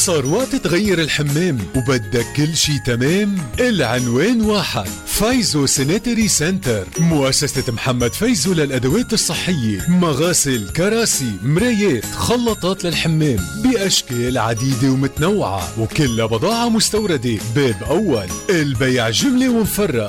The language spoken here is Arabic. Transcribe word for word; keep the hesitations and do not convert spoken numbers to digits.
صار وقت تغير الحمام وبدك كل شي تمام؟ العنوان واحد. فايزو سانيتري سنتر، مؤسسة محمد فايزو للأدوات الصحية، مغاسل، كراسي، مرايات، خلاطات للحمام بأشكال عديدة ومتنوعة، وكلها بضاعة مستوردة. باب أول، البيع جملة ومفرق